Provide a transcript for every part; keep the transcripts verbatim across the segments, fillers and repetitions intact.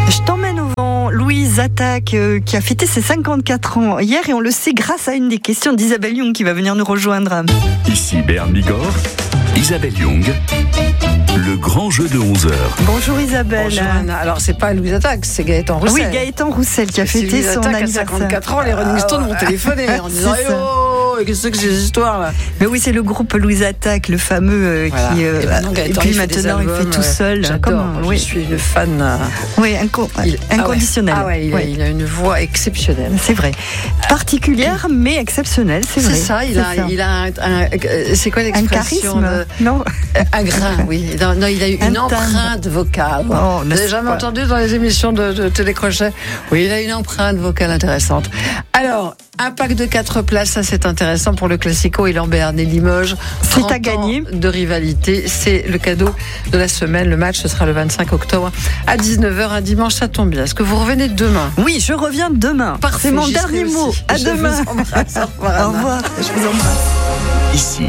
Je t'emmène au vent. Louise Attaque, euh, qui a fêté ses cinquante-quatre ans hier, et on le sait grâce à une des questions d'Isabelle Young qui va venir nous rejoindre. Ici Béarn Bigorre, Isabelle Young, le grand jeu de onze heures. Bonjour Isabelle. Bonjour Anna. Alors c'est pas Louise Attaque, c'est Gaëtan Roussel. Oui, Gaëtan Roussel qui a C'est fêté Louise son Attaque anniversaire. à cinquante-quatre ans, les Rolling Stones m'ont téléphoné en disant C'est eh ça. oh, qu'est-ce que c'est que ces histoires là? Mais oui, c'est le groupe Louise Attaque, le fameux euh, Voilà. qui. euh, Et maintenant, et Gaëtan, puis il fait des maintenant, il fait albums, tout seul. J'adore. Comme, Je oui, suis une fan. euh, oui, inco- il- inconditionnel. Ah ouais, ah ouais, il, a, Oui. il a une voix exceptionnelle. C'est vrai. Particulière, mais exceptionnelle, c'est vrai. C'est ça, il C'est a, ça. il a un, un- euh, c'est quoi Un l'expression charisme. de- Non. Un grain, oui. Non, non, il a eu Un une timbre. empreinte vocale. Oh, Vous n'est-ce avez jamais pas. entendu dans les émissions de, de télécrochet? Oui, il a une empreinte vocale intéressante. Alors, un pack de quatre places, ça c'est intéressant pour le Classico et Béarn et Limoges. C'est trente à gagner. ans de rivalité, c'est le cadeau de la semaine. Le match, ce sera le vingt-cinq octobre à dix-neuf heures, un dimanche, ça tombe bien. Est-ce que vous revenez demain? Oui, je reviens demain. Parfait, C'est mon j'y serai dernier aussi. mot. À Je demain. vous embrasse. Au revoir, Au Anna. revoir. Je vous embrasse. Ici,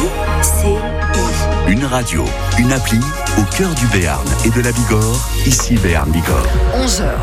une radio, une appli au cœur du Béarn et de la Bigorre. Ici Béarn Bigorre. onze heures.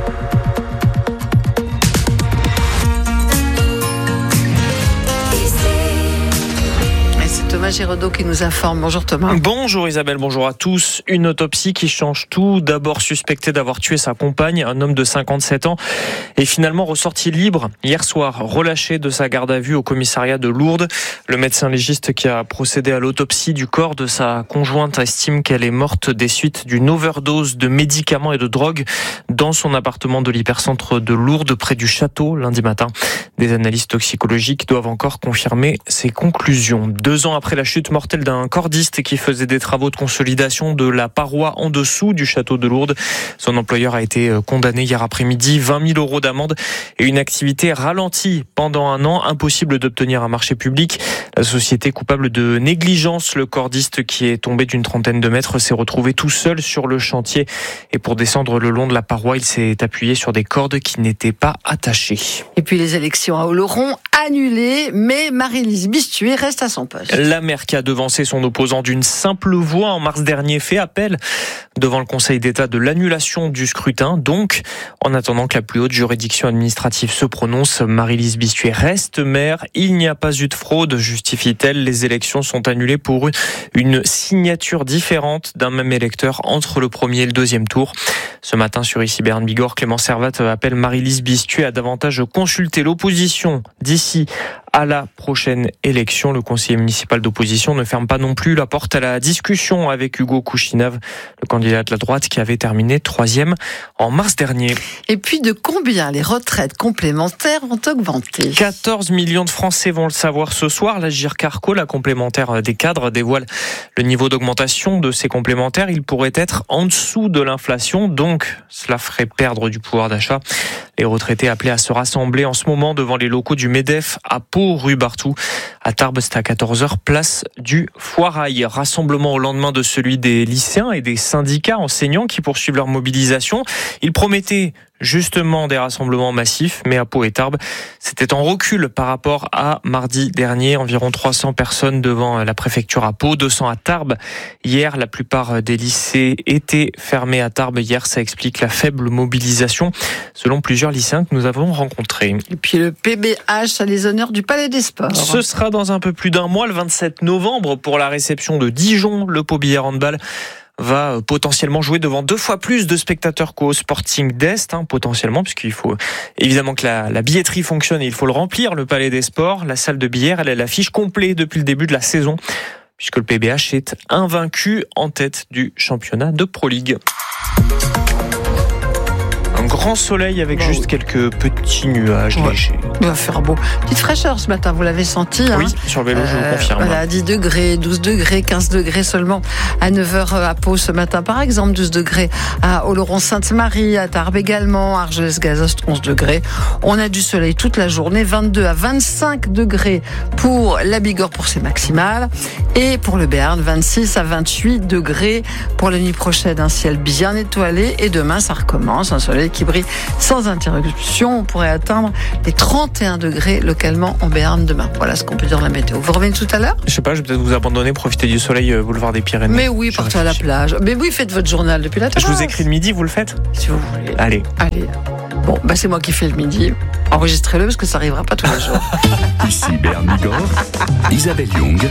Et c'est Thomas Giraudot qui nous informe. Bonjour Thomas. Bonjour Isabelle, bonjour à tous. Une autopsie qui change tout. D'abord suspecté d'avoir tué sa compagne, un homme de cinquante-sept ans, est finalement ressorti libre hier soir, relâché de sa garde à vue au commissariat de Lourdes. Le médecin légiste qui a procédé à l'autopsie du corps de sa conjointe estime qu'elle est morte des suites d'une overdose de médicaments et de drogue dans son appartement de l'hypercentre de Lourdes, près du château, lundi matin. Des analyses toxicologiques doivent encore confirmer ces conclusions. Deux ans après la chute mortelle d'un cordiste qui faisait des travaux de consolidation de la paroi en dessous du château de Lourdes, son employeur a été condamné hier après-midi, vingt mille euros d'amende et une activité ralentie pendant un an, impossible d'obtenir un marché public. La société coupable de négligence, le cordiste qui est tombé d'une trentaine de mètres s'est retrouvé tout seul sur le chantier et pour descendre le long de la paroi, il s'est appuyé sur des cordes qui n'étaient pas attachées. Et puis les élections à Oloron annulées, mais Marie-Lise Bistuet reste à son poste. La maire qui a devancé son opposant d'une simple voix en mars dernier fait appel devant le Conseil d'État de l'annulation du scrutin. Donc, en attendant que la plus haute juridiction administrative se prononce, Marie-Lise Bistuet reste maire. Il n'y a pas eu de fraude, justifie-t-elle. Les élections sont annulées pour une signature différente d'un même électeur entre le premier et le deuxième tour. Ce matin, sur Ici Béarn Bigorre, Clément Servat appelle Marie-Lise Bistuet à davantage consulter l'opposition d'ici à la prochaine élection. Le conseiller municipal d'opposition ne ferme pas non plus la porte à la discussion avec Hugo Kouchinov, le candidat de la droite qui avait terminé troisième en mars dernier. Et puis de combien les retraites complémentaires ont augmenté? quatorze millions de Français vont le savoir ce soir. La Gircarco, la complémentaire des cadres, dévoile le niveau d'augmentation de ces complémentaires. Il pourrait être en dessous de l'inflation, donc cela ferait perdre du pouvoir d'achat. Les retraités appelés à se rassembler en ce moment devant les locaux du MEDEF à Pau, rue Barthou. À Tarbes, c'est à quatorze heures, place du Foirail. Rassemblement au lendemain de celui des lycéens et des syndicats enseignants qui poursuivent leur mobilisation. Ils promettaient justement des rassemblements massifs, mais à Pau et Tarbes, c'était en recul par rapport à mardi dernier. Environ trois cents personnes devant la préfecture à Pau, deux cents à Tarbes. Hier, la plupart des lycées étaient fermés à Tarbes. Hier, ça explique la faible mobilisation, selon plusieurs lycéens que nous avons rencontrés. Et puis le P B H à les honneurs du Palais des Sports. Ce sera dans un peu plus d'un mois, le vingt-sept novembre, pour la réception de Dijon. Le Pau Billard Handball va potentiellement jouer devant deux fois plus de spectateurs qu'au Sporting d'Est, hein, potentiellement, puisqu'il faut évidemment que la, la billetterie fonctionne et il faut le remplir, le Palais des Sports. La salle de billard, elle, elle affiche complet depuis le début de la saison, puisque le P B H est invaincu en tête du championnat de Pro League. Un grand soleil avec Bah juste oui. quelques petits nuages Ouais. légers. Il va faire beau. Petite fraîcheur ce matin, vous l'avez senti, hein? Oui, sur le vélo, je vous Euh, confirme. Voilà, dix degrés, douze degrés, quinze degrés seulement à neuf heures à Pau ce matin, par exemple, douze degrés à Oloron-Sainte-Marie, à Tarbes également, à Argelès-Gazost, onze degrés. On a du soleil toute la journée, vingt-deux à vingt-cinq degrés pour la Bigorre pour ses maximales, et pour le Béarn, vingt-six à vingt-huit degrés pour la nuit prochaine, un ciel bien étoilé, et demain ça recommence, un soleil qui bris sans interruption. On pourrait atteindre les trente et un degrés localement en Béarn demain. Voilà ce qu'on peut dire de la météo. Vous revenez tout à l'heure ? Je sais pas, je vais peut-être vous abandonner, profiter du soleil, euh, boulevard des Pyrénées. Mais oui, partez à la plage. Mais oui, faites votre journal depuis la terrasse. Je vous écris le midi, vous le faites ? Si vous voulez. Allez. Allez. Bon, bah c'est moi qui fais le midi. Enregistrez-le parce que ça n'arrivera pas tous les jours. Ici Béarn Bigorre, Isabelle Young,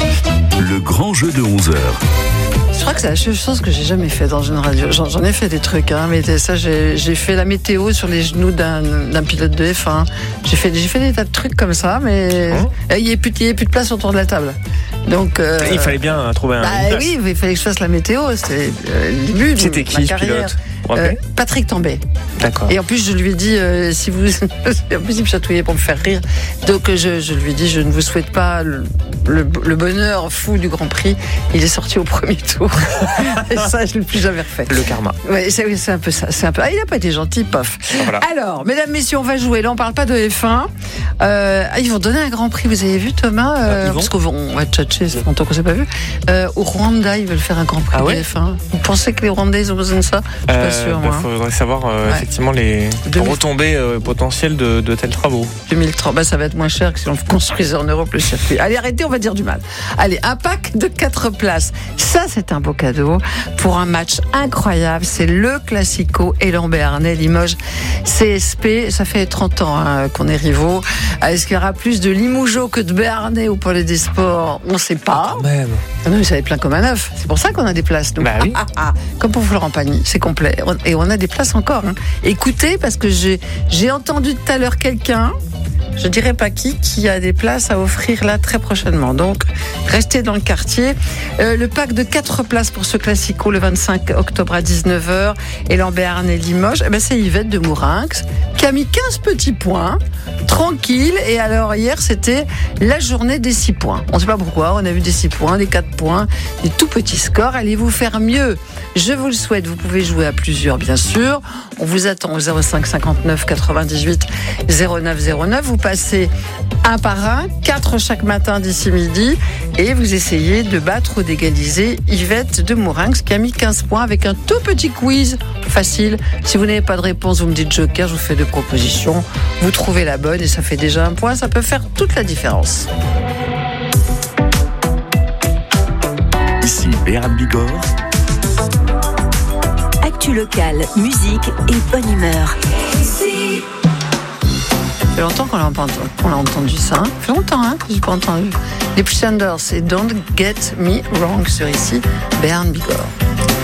le grand jeu de onze heures. Je crois que c'est la seule chose que j'ai jamais fait dans une radio. J'en, j'en ai fait des trucs, hein, mais ça, j'ai, j'ai fait la météo sur les genoux d'un, d'un pilote de F un. J'ai fait, j'ai fait des tas de trucs comme ça, mais Mmh. il n'y avait plus, il y avait plus de place autour de la table. Donc, euh, Il fallait bien trouver un. bah, une place. oui, il fallait que je fasse la météo. C'était euh, le début de C'était ma qui ce carrière. pilote ? Vous vous Euh, rappelez ? Patrick Tambay. D'accord. Et en plus, je lui ai dit, euh, si vous. En plus, il me chatouillait pour me faire rire. Donc, je, je lui ai dit, je ne vous souhaite pas le, le, le bonheur fou du Grand Prix. Il est sorti au premier tour. Et ça, je ne l'ai plus jamais refait. Le karma. Ouais, c'est, c'est un peu ça. C'est un peu... Ah, il n'a pas été gentil, pof. Voilà. Alors, mesdames, messieurs, on va jouer. Là, on ne parle pas de F un. Euh, ah, ils vont donner un Grand Prix. Vous avez vu, Thomas euh, Ah, ils vont parce qu'on va tchatcher, ça fait longtemps qu'on ne s'est pas vu. Euh, au Rwanda, ils veulent faire un Grand Prix Ah ouais de F un. Vous pensez que les Rwandais, ils ont besoin de ça ? Je ne suis pas sûre, Il moi. faudrait savoir euh, Ouais. effectivement les deux mille retombées euh, potentielles de, de tels travaux. deux mille trente, bah, ça va être moins cher que si on le construisait en Europe, le circuit. Allez, arrêtez, on va dire du mal. Allez, un pack de quatre places. Ça, c'est un beau cadeau pour un match incroyable. C'est le Classico Élan Béarnais Limoges C S P. Ça fait trente ans hein, qu'on est rivaux. Est-ce qu'il y aura plus de Limougeaux que de Béarnais au Palais des Sports ? On ne sait pas. Quand même. Ah non, mais ça va être plein comme un œuf. C'est pour ça qu'on a des places, nous. Bah oui. Ah, ah, ah. Comme pour Florent Pagny, c'est complet. Et on a des places encore. Hein. Écoutez, parce que j'ai, j'ai entendu tout à l'heure quelqu'un, je dirais pas qui, qui a des places à offrir là très prochainement. Donc, restez dans le quartier. Euh, le pack de quatre places pour ce Classico le vingt-cinq octobre à dix-neuf heures. Élan Béarn et Limoges, eh ben, c'est Yvette de Mourinx qui a mis quinze petits points. Tranquille. Et alors, hier, c'était la journée des six points. On ne sait pas pourquoi. On a vu des six points, des quatre points, des tout petits scores. Allez-vous faire mieux ? Je vous le souhaite. Vous pouvez jouer à plusieurs, bien sûr. On vous attend au zéro cinq cinquante-neuf quatre-vingt-dix-huit zéro neuf zéro neuf. Vous passez un par un, quatre chaque matin d'ici midi, et vous essayez de battre ou d'égaliser Yvette de Mourinx qui a mis quinze points avec un tout petit quiz facile. Si vous n'avez pas de réponse, vous me dites joker, je vous fais deux propositions. Vous trouvez la bonne et ça fait déjà un point. Ça peut faire toute la différence. Ici Béarn Bigorre, Actu locale, musique et bonne humeur. Ça fait longtemps qu'on l'a entendu, qu'on l'a entendu ça. Hein. Ça fait longtemps hein, que je n'ai pas entendu. Les Pretenders et Don't Get Me Wrong sur ici, Béarn Bigorre.